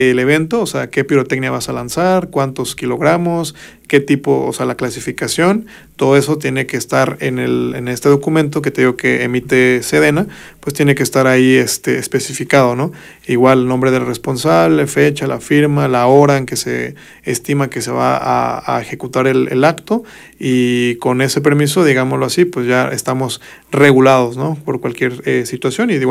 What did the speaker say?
el evento, o sea, qué pirotecnia vas a lanzar, cuántos kilogramos, qué tipo, o sea, la clasificación, todo eso tiene que estar en este documento que te digo que emite Sedena, pues tiene que estar ahí especificado, ¿no? Igual el nombre del responsable, fecha, la firma, la hora en que se estima que se va a ejecutar el acto, y con ese permiso, digámoslo así, pues ya estamos regulados, ¿no? Por cualquier situación, y de igual